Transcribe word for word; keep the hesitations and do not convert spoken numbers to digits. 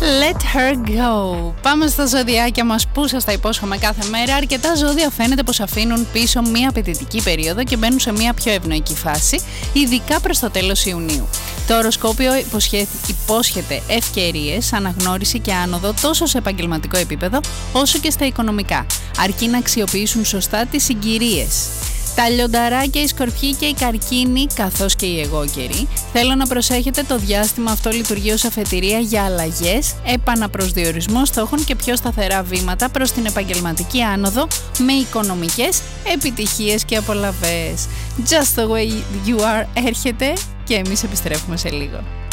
Let her go. Πάμε στα ζωδιάκια μας που σας τα υπόσχομαι κάθε μέρα. Αρκετά ζώδια φαίνεται πως αφήνουν πίσω μια απαιτητική περίοδο και μπαίνουν σε μια πιο ευνοϊκή φάση, ειδικά προς το τέλος Ιουνίου. Το οροσκόπιο υπόσχεται ευκαιρίες, αναγνώριση και άνοδο τόσο σε επαγγελματικό επίπεδο όσο και στα οικονομικά, αρκεί να αξιοποιήσουν σωστά τις συγκυρίες. Τα λιονταράκια, οι σκορπιοί και οι καρκίνοι, καθώς και οι εγώκεροι, θέλω να προσέχετε, το διάστημα αυτό λειτουργεί ως αφετηρία για αλλαγές, επαναπροσδιορισμό στόχων και πιο σταθερά βήματα προς την επαγγελματική άνοδο με οικονομικές επιτυχίες και απολαβές. Just the way you are έρχεται και εμείς επιστρέφουμε σε λίγο.